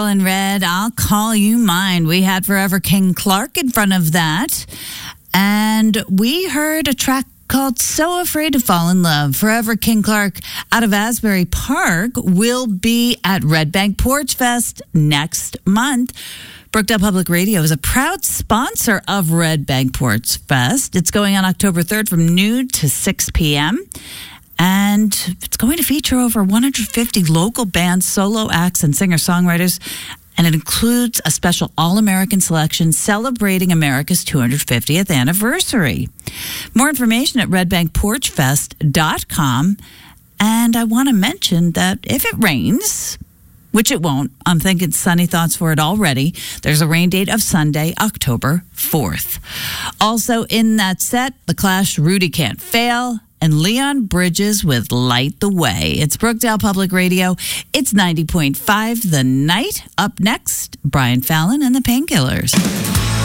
In red, I'll Call You Mine. We had Forever King Clark in front of that. And we heard a track called So Afraid to Fall in Love. Forever King Clark out of Asbury Park will be at Red Bank Porch Fest next month. Brookdale Public Radio is a proud sponsor of Red Bank Porch Fest. It's going on October 3rd from noon to 6 p.m. And it's going to feature over 150 local bands, solo acts, and singer-songwriters. And it includes a special All-American selection celebrating America's 250th anniversary. More information at redbankporchfest.com. And I want to mention that if it rains, which it won't, I'm thinking sunny thoughts for it already. There's a rain date of Sunday, October 4th. Also in that set, The Clash, Rudy Can't Fail, and Leon Bridges with Light the Way. It's Brookdale Public Radio. It's 90.5 The Night. Up next, Brian Fallon and the Painkillers.